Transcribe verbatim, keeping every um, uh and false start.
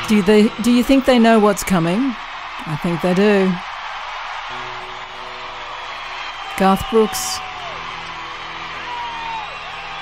Do they? Do you think they know what's coming? I think they do. Garth Brooks.